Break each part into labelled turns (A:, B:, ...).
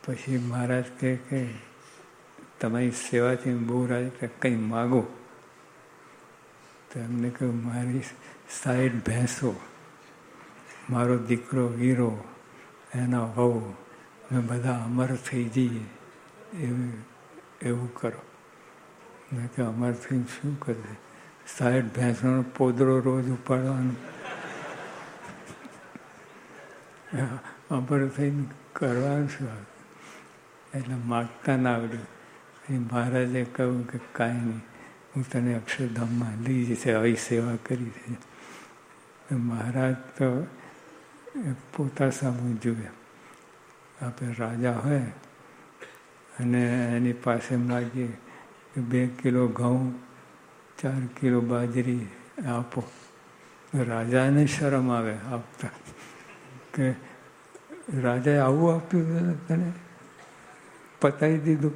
A: પછી મહારાજ કહે કે તમારી સેવાથી બહુ રાજ કંઈ માગો. તો એમને કહ્યું મારી 60 ભેંસો, મારો દીકરો વીરો, એના વહુ, અમે બધા અમર થઈ જઈએ એવું કરો. મેં કે અમર થઈને શું કરશે? 60 ભેંસોનો પોદરો રોજ ઉપાડવાનો. અમર થઈને કરવાનું શું? એટલે માગતા ના આવડ્યું. મહારાજે કહ્યું કે કાંઈ નહીં, હું તને અક્ષરધામમાં લઈ જશે, આવી સેવા કરી છે. મહારાજ તો પોતા સામું જુએ. આપણે રાજા હોય અને એની પાસે માગીએ કે 2 કિલો ઘઉં, 4 કિલો બાજરી આપો. રાજાને શરમ આવે આપતા, કે રાજાએ આવું આપ્યું તને, પતાવી દીધું.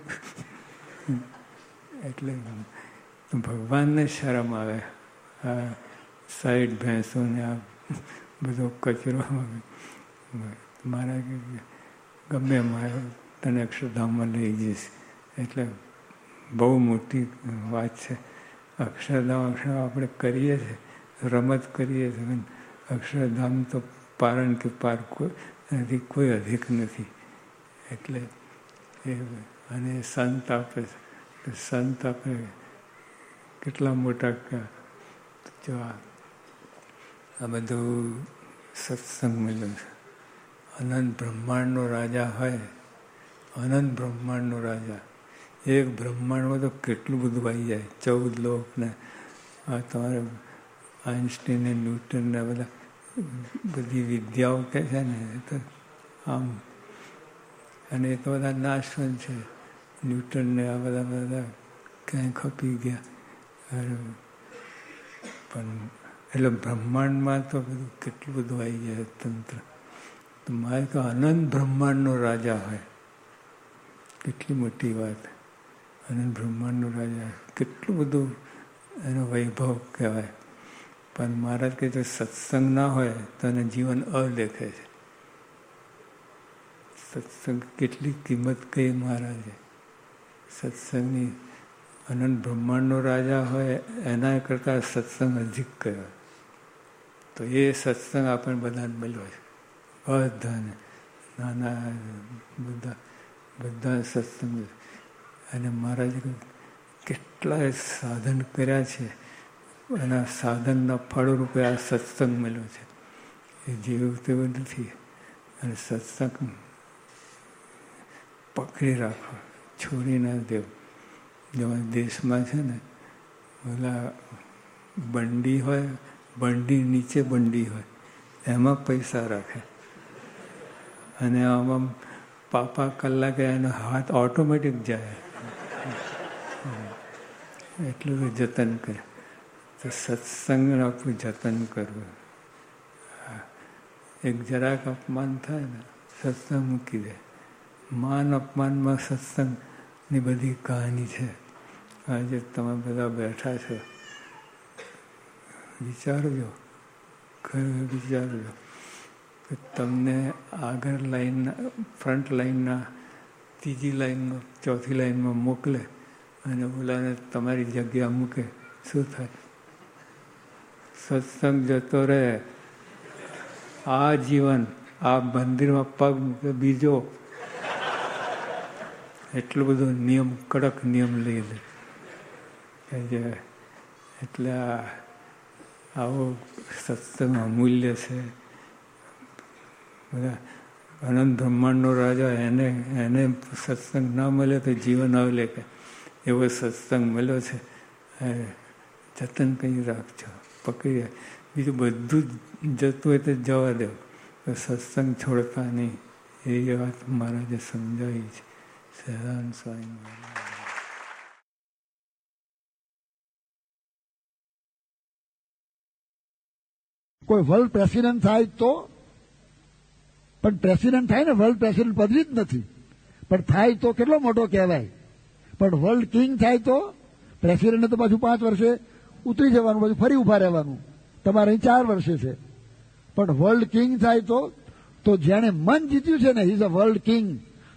A: એટલે ભગવાનને શરમ આવે. આ 60 ભેંસોને આ બધો કચરો. મારા ગમે મારે તને અક્ષરધામમાં લઈ જઈશ. એટલે બહુ મોટી વાત છે. અક્ષરધામ આપણે કરીએ છીએ, રમત કરીએ છીએ. અક્ષરધામ તો પારણ કે પાર કોઈ અધિક નથી. એટલે અને સંત આપે છે. સંત આપે કેટલા મોટા. જો આ બધું સત્સંગ મળ્યો છે. અનંત બ્રહ્માંડનો રાજા હોય, અનંત બ્રહ્માંડનો રાજા. એક બ્રહ્માંડમાં તો કેટલું બધું આવી જાય. 14 લોકને આ તમારે આઇન્સ્ટીન ને ન્યૂટન ને બધા બધી વિદ્યાઓ કહે છે ને, તો આમ. અને એ તો બધા નાશવંત છે. ન્યૂટનને આ બધા ક્યાંય ખપી ગયા. પણ એટલે બ્રહ્માંડમાં તો બધું કેટલું બધું આવી જાય તંત્ર. તો મારે તો અનંત બ્રહ્માંડનો રાજા હોય, કેટલી મોટી વાત. અનંત બ્રહ્માંડનો રાજા, કેટલું બધું એનો વૈભવ કહેવાય. પણ મહારાજ કહે છે સત્સંગ ના હોય તો એને જીવન અદેખે છે. સત્સંગ કેટલી કિંમત કહી મહારાજે. સત્સંગની અનંત બ્રહ્માંડનો રાજા હોય એના કરતાં સત્સંગ અધિક કહેવાય. તો એ સત્સંગ આપણને બધાને મળ્યો છે. બધાને, નાના બધા સત્સંગ. અને મહારાજે કેટલાય સાધન કર્યા છે. એના સાધનના ફળરૂપે આ સત્સંગ મળ્યો છે. એ જેવું તેવું નથી. અને સત્સંગ પકડી રાખો, છોડી ના દેવું. જેમાં દેશમાં છે ને ઓલા બંડી હોય, બંડી નીચે બંડી હોય, એમાં પૈસા રાખે. અને આમાં પાપા કલાકે એનો હાથ ઓટોમેટિક જાય. એટલું જતન કરે. તો સત્સંગ આપણું જતન કરવું. એક જરાક અપમાન થાય ને સત્સંગ મૂકી દે. માન અપમાનમાં સત્સંગની બધી કહાની છે. આજે તમે બધા બેઠા છો, વિચારજો, ખરેખર વિચારજો કે તમને આગળ લાઈનના, ફ્રન્ટ લાઈનના, ત્રીજી લાઈનમાં, ચોથી લાઈનમાં મોકલે અને ઓલાને તમારી જગ્યા મૂકે, શું થાય? સત્સંગ જતો રહે. આ જીવન આ મંદિરમાં પગ મૂકે બીજો. એટલો બધો નિયમ, કડક નિયમ લઈ લે. એટલે આવો સત્સંગ અમૂલ્ય છે. બધા અનંત બ્રહ્માંડનો રાજા, એને સત્સંગ ના મળે તો જીવન આવે કે એવો સત્સંગ મળ્યો છે. જતન કરી રાખજો, પકડી. બીજું બધું જતું હોય તો જવા દો, તો સત્સંગ છોડતા નહીં. એ વાત મહારાજે સમજાવી છે. સહજાનંદ સ્વામી.
B: કોઈ વર્લ્ડ પ્રેસિડન્ટ થાય તો, પણ પ્રેસિડન્ટ થાય ને, વર્લ્ડ પ્રેસિડન્ટ પદવી જ નથી, પણ થાય તો કેટલો મોટો કહેવાય. પણ વર્લ્ડ કિંગ થાય તો પ્રેસિડન્ટને તો પાછું 5 વર્ષે ઉતરી જવાનું, પાછું ફરી ઉભા રહેવાનું. તમારે અહીં 4 વર્ષે છે. પણ વર્લ્ડ કિંગ થાય તો જેણે મન જીત્યું છે ને, he is a world king.